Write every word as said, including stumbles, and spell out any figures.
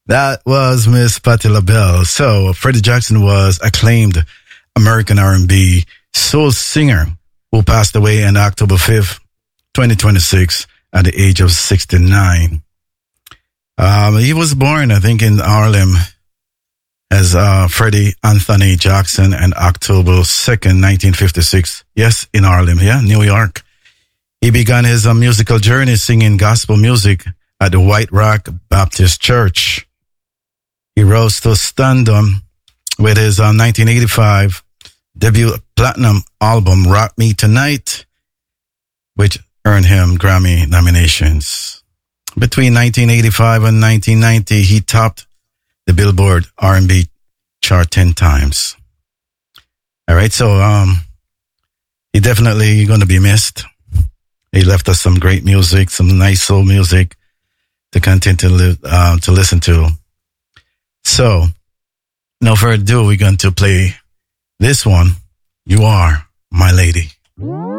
That was Miss Patti LaBelle. So Freddie Jackson was acclaimed American R and B soul singer who passed away on October fifth, twenty twenty-six at the age of sixty-nine. Um, he was born, I think, in Harlem as uh, Freddie Anthony Jackson on October second, nineteen fifty-six. Yes, in Harlem, yeah, New York. He began his uh, musical journey singing gospel music at the White Rock Baptist Church. He rose to stardom with his uh, nineteen eighty-five debut platinum album, Rock Me Tonight, which earned him Grammy nominations. Between nineteen eighty-five and nineteen ninety, he topped the Billboard R and B chart ten times. All right, so um, he definitely going to be missed. He left us some great music, some nice soul music to continue to, li- uh, to listen to. So, no further ado, we're going to play this one, You Are My Lady.